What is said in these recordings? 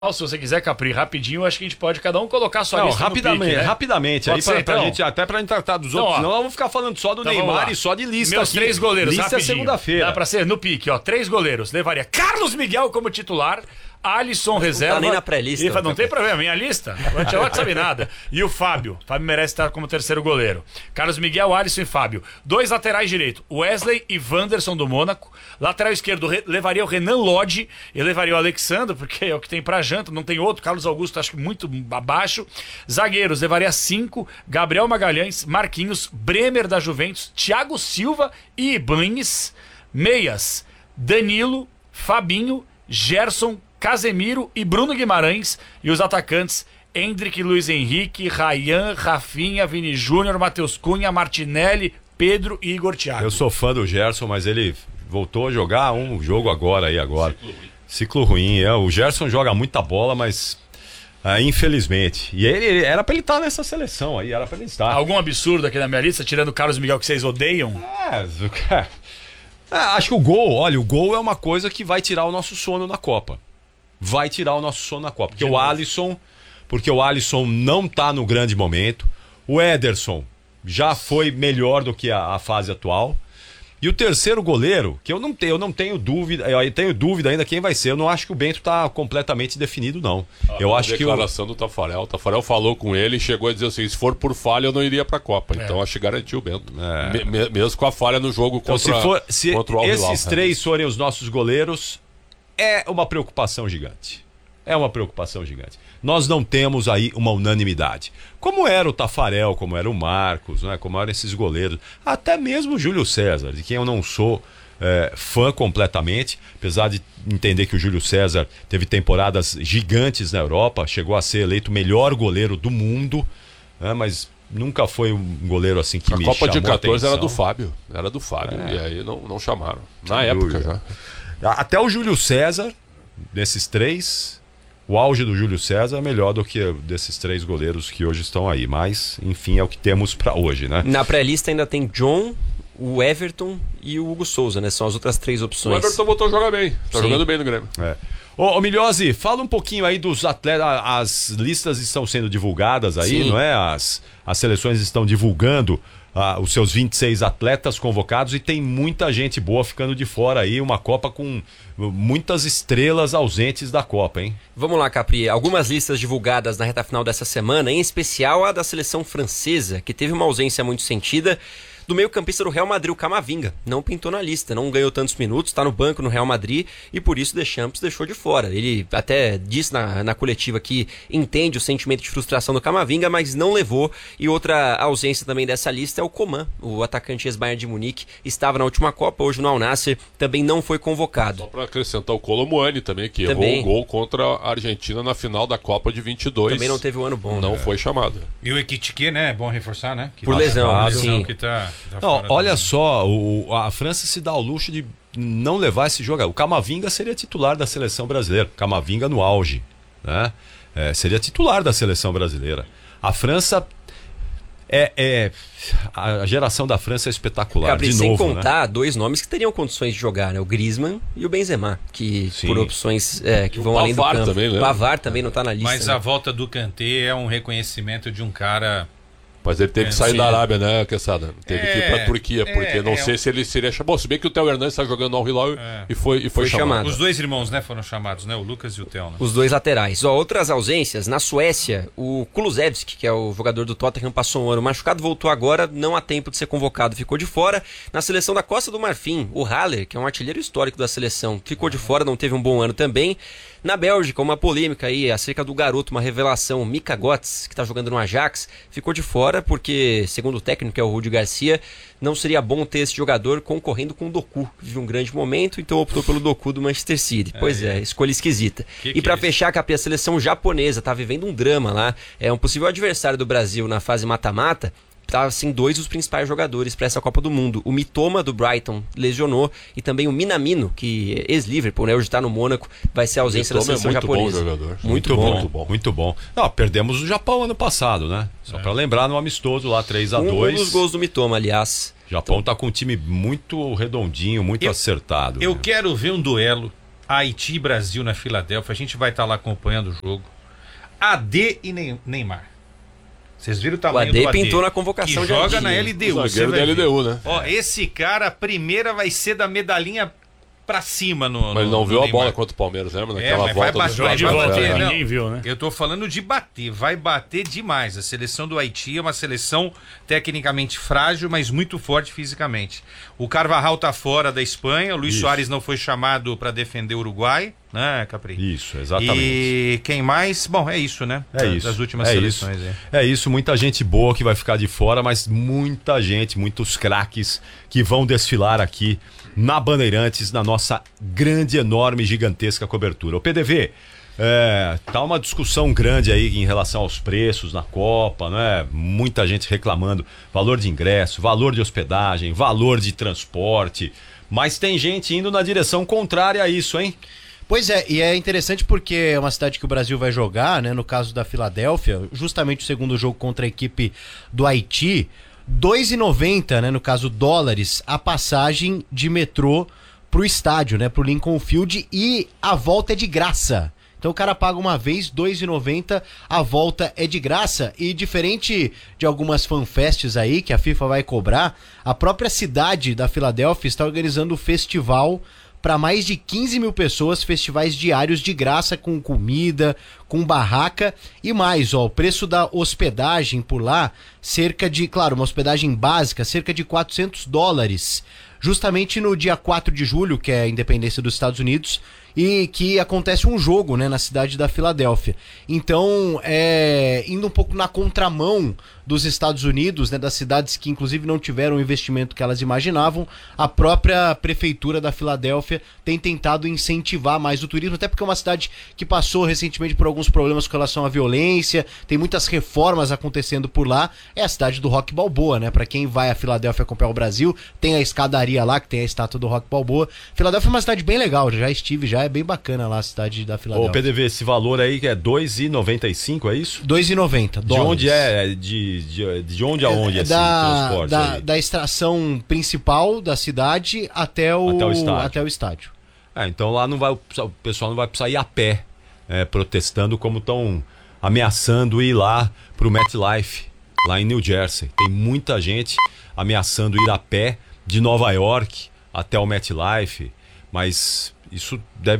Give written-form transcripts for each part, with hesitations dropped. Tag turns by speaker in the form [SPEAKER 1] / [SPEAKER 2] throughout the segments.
[SPEAKER 1] Se você quiser, Capri, rapidinho, acho que a gente pode cada um colocar a sua lista
[SPEAKER 2] rapidamente,
[SPEAKER 1] no pique, né?
[SPEAKER 2] rapidamente.
[SPEAKER 1] Pode
[SPEAKER 2] Aí
[SPEAKER 1] ser,
[SPEAKER 2] pra
[SPEAKER 1] então?
[SPEAKER 2] gente, até pra gente tratar dos outros, senão eu vou ficar falando só do Neymar e só de lista.
[SPEAKER 1] Meus
[SPEAKER 2] aqui.
[SPEAKER 1] 3 goleiros,
[SPEAKER 2] lista
[SPEAKER 1] rapidinho.
[SPEAKER 2] é segunda-feira.
[SPEAKER 1] Dá pra ser no pique, ó. 3 goleiros. Levaria Carlos Miguel como titular, Alisson reserva.
[SPEAKER 3] Não tá nem na pré-lista.
[SPEAKER 1] Não tem problema, minha lista. O Ancelotti sabe nada. E o Fábio. Fábio merece estar como terceiro goleiro. Carlos Miguel, Alisson e Fábio. 2 laterais direito, Wesley e Wanderson do Mônaco. Lateral esquerdo, levaria o Renan Lodge e levaria o Alexandre, porque é o que tem pra janta, não tem outro. Carlos Augusto, acho que muito abaixo. Zagueiros, levaria 5, Gabriel Magalhães, Marquinhos, Bremer da Juventus, Thiago Silva e Ibanes. Meias, Danilo, Fabinho, Gerson, Casemiro e Bruno Guimarães. E os atacantes, Endrick, Luiz Henrique, Ryan, Rafinha, Vini Júnior, Matheus Cunha, Martinelli, Pedro e Igor Thiago.
[SPEAKER 2] Eu sou fã do Gerson, mas ele voltou a jogar um jogo agora. Ciclo ruim. O Gerson joga muita bola, mas infelizmente. E ele era pra ele estar nessa seleção aí, era pra ele estar.
[SPEAKER 1] Algum absurdo aqui na minha lista, tirando o Carlos Miguel que vocês odeiam?
[SPEAKER 2] Acho que o gol é uma coisa que vai tirar o nosso sono na Copa. Vai tirar o nosso sono na Copa. Porque o Alisson não tá no grande momento. O Ederson já foi melhor do que a fase atual. E o terceiro goleiro, que eu não tenho dúvida, eu tenho dúvida ainda quem vai ser. Eu não acho que o Bento tá completamente definido, não. Eu acho que
[SPEAKER 4] declaração do Tafarel. O Tafarel falou com ele e chegou a dizer assim: se for por falha, eu não iria pra Copa. Então acho que garantiu o Bento. Mesmo com a falha no jogo contra o Al-Hilal.
[SPEAKER 2] Esses 3 forem os nossos goleiros, é uma preocupação gigante. Nós não temos aí uma unanimidade. Como era o Tafarel, como era o Marcos, né? Como eram esses goleiros. Até mesmo o Júlio César, de quem eu não sou fã completamente, apesar de entender que o Júlio César teve temporadas gigantes na Europa, chegou a ser eleito o melhor goleiro do mundo, né? Mas nunca foi um goleiro assim que me chamou a atenção.
[SPEAKER 4] A Copa de 14 era do Fábio, e aí não chamaram. Na época já.
[SPEAKER 2] Até o Júlio César, desses 3... O auge do Júlio César é melhor do que desses 3 goleiros que hoje estão aí. Mas, enfim, é o que temos pra hoje, né?
[SPEAKER 3] Na pré-lista ainda tem John, o Everton e o Hugo Souza, né? São as outras 3 opções.
[SPEAKER 4] O Everton voltou a jogar bem. Tá jogando bem no Grêmio.
[SPEAKER 2] Ô Milhose, fala um pouquinho aí dos atletas. As listas estão sendo divulgadas aí, não é? As seleções estão divulgando os seus 26 atletas convocados e tem muita gente boa ficando de fora aí, uma Copa com muitas estrelas ausentes da Copa, hein?
[SPEAKER 3] Vamos lá, Capri, algumas listas divulgadas na reta final dessa semana, em especial a da seleção francesa, que teve uma ausência muito sentida do meio-campista do Real Madrid, o Camavinga. Não pintou na lista, não ganhou tantos minutos, está no banco no Real Madrid e por isso Deschamps deixou de fora. Ele até disse na coletiva que entende o sentimento de frustração do Camavinga, mas não levou. E outra ausência também dessa lista é o Coman, o atacante ex-Bayern de Munique, estava na última Copa, hoje no Al Nassr, também não foi convocado.
[SPEAKER 4] Só para acrescentar o Colomboani também, que errou um gol contra a Argentina na final da Copa de 22.
[SPEAKER 3] Também não teve um ano bom.
[SPEAKER 4] Não foi chamado.
[SPEAKER 5] E o Ekitike, né? É bom reforçar, né?
[SPEAKER 3] Por lesão, sim.
[SPEAKER 5] Que tá
[SPEAKER 2] não, olha só, a França se dá ao luxo de não levar esse jogo. O Camavinga seria titular da seleção brasileira. Camavinga no auge, né? Seria titular da seleção brasileira. A França a geração da França é espetacular.
[SPEAKER 3] Capri,
[SPEAKER 2] de
[SPEAKER 3] sem
[SPEAKER 2] novo,
[SPEAKER 3] contar
[SPEAKER 2] né?
[SPEAKER 3] 2 nomes que teriam condições de jogar, né? O Griezmann e o Benzema, que por opções que vão além do campo.
[SPEAKER 4] Também, né?
[SPEAKER 3] O Pavard também não está na lista.
[SPEAKER 5] Mas a volta do Kanté é um reconhecimento de um cara.
[SPEAKER 4] Mas ele teve que sair da Arábia, né, Quesada? Teve que ir pra Turquia, porque não sei se ele seria chamado. Se bem que o Theo Hernandes está jogando no Al-Hilal e foi chamado.
[SPEAKER 5] Os 2 irmãos, né, foram chamados, né? O Lucas e o Theo, né?
[SPEAKER 3] Os 2 laterais. Outras ausências, na Suécia, o Kulusevski, que é o jogador do Tottenham, passou um ano machucado, voltou agora, não há tempo de ser convocado, ficou de fora. Na seleção da Costa do Marfim, o Haller, que é um artilheiro histórico da seleção, ficou de fora, não teve um bom ano também. Na Bélgica, uma polêmica aí acerca do garoto, uma revelação, Mika Götze, que está jogando no Ajax, ficou de fora porque, segundo o técnico, que é o Rudi Garcia, não seria bom ter esse jogador concorrendo com o Doku, que vive um grande momento, então optou pelo Doku do Manchester City. Pois é, escolha esquisita. E para fechar, Capi, a seleção japonesa está vivendo um drama lá, é um possível adversário do Brasil na fase mata-mata. Tá assim 2 dos principais jogadores para essa Copa do Mundo. O Mitoma do Brighton lesionou e também o Minamino, que é ex-Liverpool, né? Hoje está no Mônaco, vai ser a ausência da seleção japonesa.
[SPEAKER 4] Bom jogador.
[SPEAKER 2] Muito bom. Não, perdemos o Japão ano passado, né? Só para lembrar no amistoso lá 3-2.
[SPEAKER 3] Um dos gols do Mitoma, aliás.
[SPEAKER 2] O Japão tá com um time muito redondinho, muito acertado.
[SPEAKER 5] Eu quero ver um duelo Haiti e Brasil na Filadélfia. A gente vai estar lá acompanhando o jogo. AD e Neymar. Vocês viram o tamanho do AD?
[SPEAKER 3] O AD pintou na convocação
[SPEAKER 5] que
[SPEAKER 3] de
[SPEAKER 5] joga
[SPEAKER 3] AD.
[SPEAKER 5] na LDU.
[SPEAKER 4] Zagueiro da LDU, né?
[SPEAKER 5] Ó, esse cara, a primeira vai ser da medalhinha pra cima no
[SPEAKER 4] Mas não viu
[SPEAKER 5] no
[SPEAKER 4] a
[SPEAKER 5] Neymar.
[SPEAKER 4] bola contra o Palmeiras, lembra? Naquela
[SPEAKER 5] mas vai
[SPEAKER 4] volta
[SPEAKER 5] bater,
[SPEAKER 4] do
[SPEAKER 5] vai
[SPEAKER 1] de
[SPEAKER 4] Flamengo.
[SPEAKER 1] volta,
[SPEAKER 5] bater,
[SPEAKER 1] né?
[SPEAKER 5] não.
[SPEAKER 1] Ninguém viu, né?
[SPEAKER 5] Eu tô falando de bater, vai bater demais. A seleção do Haiti é uma seleção tecnicamente frágil, mas muito forte fisicamente. O Carvajal tá fora da Espanha, o Luis Soares não foi chamado pra defender o Uruguai, né, Capri?
[SPEAKER 2] Isso, exatamente.
[SPEAKER 5] E quem mais? Bom, é isso, né?
[SPEAKER 2] É isso.
[SPEAKER 5] Das últimas
[SPEAKER 2] é
[SPEAKER 5] seleções
[SPEAKER 2] isso.
[SPEAKER 5] aí.
[SPEAKER 2] É isso, muita gente boa que vai ficar de fora, mas muita gente, muitos craques que vão desfilar aqui na Bandeirantes, na nossa grande, enorme, gigantesca cobertura. O PDV, tá uma discussão grande aí em relação aos preços na Copa, né? Muita gente reclamando valor de ingresso, valor de hospedagem, valor de transporte, mas tem gente indo na direção contrária a isso, hein?
[SPEAKER 6] Pois é, e é interessante porque é uma cidade que o Brasil vai jogar, né? No caso da Filadélfia, justamente o segundo jogo contra a equipe do Haiti, R$2,90, né? No caso dólares, a passagem de metrô pro estádio, né? Pro Lincoln Field, e a volta é de graça. Então o cara paga uma vez, R$2,90, a volta é de graça. E diferente de algumas fanfests aí que a FIFA vai cobrar, a própria cidade da Filadélfia está organizando o festival para mais de 15 mil pessoas, festivais diários de graça, com comida, com barraca e mais, ó, o preço da hospedagem por lá, cerca de, claro, uma hospedagem básica, cerca de $400, justamente no dia 4 de julho, que é a independência dos Estados Unidos, e que acontece um jogo, né, na cidade da Filadélfia. Então, indo um pouco na contramão dos Estados Unidos, né, das cidades que inclusive não tiveram o investimento que elas imaginavam, a própria prefeitura da Filadélfia tem tentado incentivar mais o turismo, até porque é uma cidade que passou recentemente por alguns problemas com relação à violência, tem muitas reformas acontecendo por lá. É a cidade do Rock Balboa, né? Pra quem vai a Filadélfia acompanhar o Brasil, tem a escadaria lá que tem a estátua do Rock Balboa. Filadélfia é uma cidade bem legal, já estive, já é bem bacana lá a cidade da Filadélfia.
[SPEAKER 2] Ô, PDV, esse valor aí que é R$2,95, é isso?
[SPEAKER 6] $2,90.
[SPEAKER 2] De onde é? De onde a onde esse transporte aí?
[SPEAKER 6] Da extração principal da cidade até o estádio.
[SPEAKER 2] Então lá o pessoal não vai precisar ir a pé, protestando como estão ameaçando ir lá pro MetLife, lá em New Jersey. Tem muita gente ameaçando ir a pé de Nova York até o MetLife, mas isso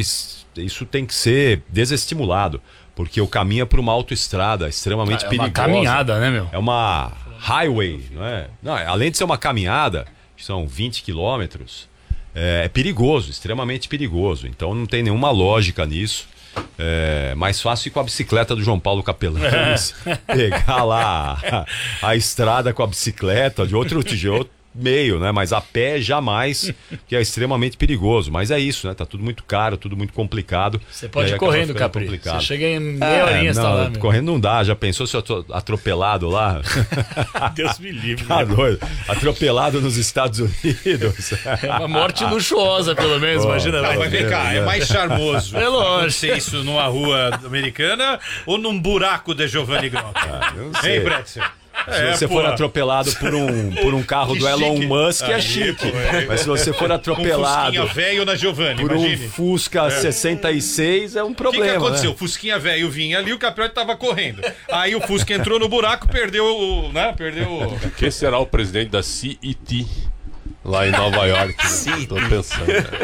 [SPEAKER 2] tem que ser desestimulado, porque o caminho é para uma autoestrada extremamente perigosa.
[SPEAKER 1] É uma caminhada, né, meu?
[SPEAKER 2] É uma highway, não é? Não, além de ser uma caminhada, que são 20 quilômetros, é perigoso, extremamente perigoso. Então não tem nenhuma lógica nisso. É mais fácil ir com a bicicleta do João Paulo Capelanes, pegar lá a estrada com a bicicleta de outro meio, né? Mas a pé jamais, que é extremamente perigoso. Mas é isso, né? Tá tudo muito caro, tudo muito complicado.
[SPEAKER 1] Você pode ir correndo, Capri. Você chega em meia horinha,
[SPEAKER 2] não,
[SPEAKER 1] tá lá, meu.
[SPEAKER 2] Correndo não dá. Já pensou se eu tô atropelado lá?
[SPEAKER 1] Deus me livre.
[SPEAKER 2] Tá doido. Atropelado nos Estados Unidos.
[SPEAKER 1] É uma morte luxuosa, pelo menos, imagina.
[SPEAKER 5] Não, mas vem cá, é mais charmoso
[SPEAKER 1] É lógico.
[SPEAKER 5] acontecer isso numa rua americana ou num buraco da Giovanni Grocca?
[SPEAKER 2] Não sei.
[SPEAKER 5] Hein, Pretzel?
[SPEAKER 2] Se você for atropelado por um carro do Elon Musk, é chique. Mas se você for atropelado
[SPEAKER 5] Fusquinha velho na Giovanni,
[SPEAKER 2] por
[SPEAKER 5] imagine.
[SPEAKER 2] um Fusca 66, é um
[SPEAKER 5] O que
[SPEAKER 2] problema.
[SPEAKER 5] aconteceu?
[SPEAKER 2] Né?
[SPEAKER 5] O Fusquinha velho vinha ali, o Capriotti tava correndo. Aí o Fusca entrou no buraco, perdeu o...
[SPEAKER 4] Quem será o presidente da CET lá em Nova York? Tô pensando.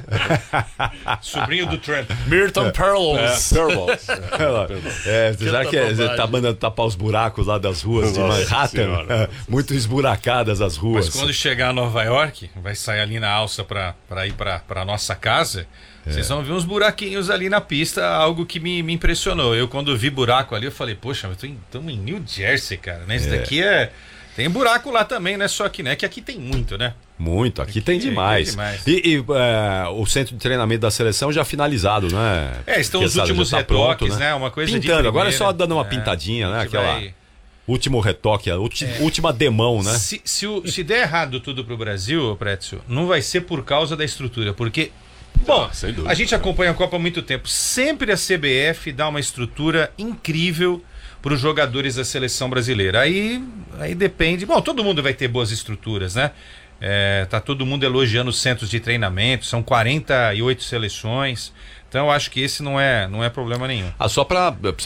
[SPEAKER 5] Sobrinho do Trump.
[SPEAKER 1] Milton Perlos.
[SPEAKER 2] Será que tá mandando tapar os buracos lá das ruas de Manhattan? Muito esburacadas as ruas.
[SPEAKER 5] Mas quando chegar a Nova York, vai sair ali na alça pra ir pra nossa casa, vocês vão ver uns buraquinhos ali na pista, algo que me impressionou. Eu, quando vi buraco ali, eu falei, poxa, estamos em New Jersey, cara, né? Isso daqui tem buraco lá também, não é só aqui, né? Que aqui tem muito, né?
[SPEAKER 2] Muito, aqui tem demais. E o centro de treinamento da seleção já finalizado, né?
[SPEAKER 5] Estão os últimos retoques, né? Uma coisa
[SPEAKER 2] pintando,
[SPEAKER 5] de primeira.
[SPEAKER 2] agora é só dando uma pintadinha, né? Aquela último retoque, a última demão, né?
[SPEAKER 5] Se der errado tudo pro Brasil, Pretzel, não vai ser por causa da estrutura, porque... Bom, a gente acompanha a Copa há muito tempo. Sempre a CBF dá uma estrutura incrível para os jogadores da seleção brasileira. Aí depende... Bom, todo mundo vai ter boas estruturas, né? Tá todo mundo elogiando os centros de treinamento, são 48 seleções, Então eu acho que esse não é problema nenhum.
[SPEAKER 2] Só para